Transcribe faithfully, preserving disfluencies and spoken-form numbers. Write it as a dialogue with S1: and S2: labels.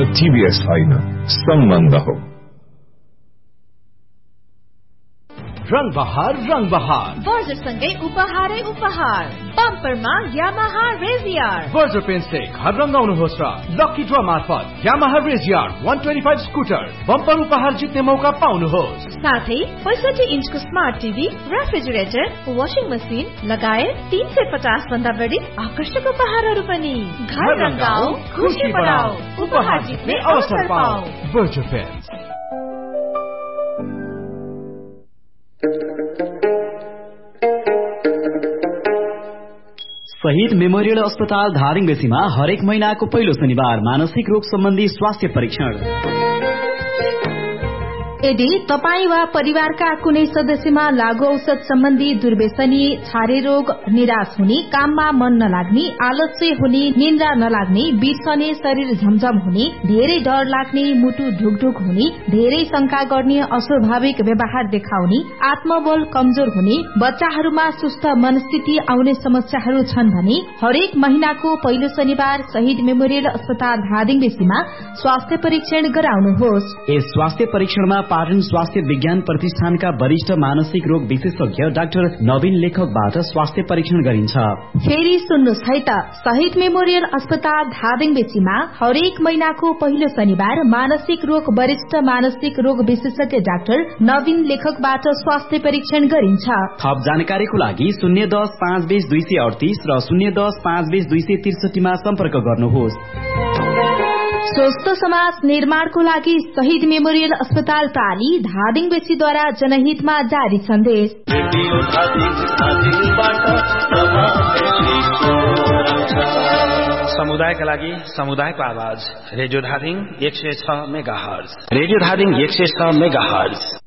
S1: टीभीएस होइन, सम्बन्ध हो।
S2: रंग बहार रंग बहार
S3: बर्जर सँगै उपहारै उपहार। बम्परमा यामाहा रेजियार।
S2: बर्जर पेन से घर रंगाउनुहोस् र लकी ड्र मार्फत यामाहा रेजियार एक सय पच्चीस स्कुटर बम्पर उपहार जित्ने मौका पाउनुहोस्।
S3: साथै पैंसठी इन्चको smart TV, refrigerator, washing machine लगायत तीन सय पचास भन्दा बढी आकर्षक उपहारहरू पनि। घर रंगाऊ, खुशी बढाऊ, उपहार जित्ने अवसर पाऊ।
S2: Berger pain.
S4: शहीद मेमोरियल अस्पताल धादिङबेसीमा हरेक महिनाको पहिलो शनिबार मानसिक रोग सम्बन्धी स्वास्थ्य परीक्षण।
S5: यदि तपाई वा परिवारका कुनै सदस्यमा लागू औषध सम्बन्धी दुर्व्यसनी, छारे रोग, निराश हुने, काममा मन नलाग्ने, आलस्य हुने, निन्द्रा नलाग्ने, बिर्सने, शरीर झमझम हुने, धेरै डर लाग्ने, मुटु ढुकढुक हुने, धेरै शंका गर्ने, अस्वाभाविक व्यवहार देखाउने, आत्मबल कमजोर हुने, बच्चाहरूमा सुस्त मनस्थिति आउने समस्याहरू छन् भने हरेक महिनाको पहिलो शनिबार शहीद मेमोरियल अस्पताल धादिङबेसीमा स्वास्थ्य परीक्षण गराउनुहोस्।
S4: यस स्वास्थ्य परीक्षणमा पाटन स्वास्थ्य विज्ञान प्रतिष्ठानका वरिष्ठ मानसिक रोग विशेषज्ञ डाक्टर नवीन लेखकबाट स्वास्थ्य परीक्षण गरिन्छ।
S5: फेरि सुन्नुहोस् है त, शहीद मेमोरियल अस्पताल धादिङबेसीमा हरेक महिनाको पहिलो शनिबार मानसिक रोग वरिष्ठ मानसिक रोग विशेषज्ञ डाक्टर नवीन लेखकबाट स्वास्थ्य परीक्षण गरिन्छ।
S4: थप जानकारीको लागि शून्य दस पाँच बीस दुई सय अडतीस र शून्य दस पाँच बीस दुई सय त्रिसठीमा सम्पर्क गर्नुहोस्।
S5: स्वस्थ समाज निर्माणको लागि शहीद मेमोरियल अस्पताल प्राली धादिङबेसीद्वारा जनहितमा जारी सन्देश।
S6: समुदायका लागि समुदायको आवाज रेडियो धादिङ एक सय छ मेगा हर्ज। रेडियो धादिङ एक सय छ मेगा हर्ज।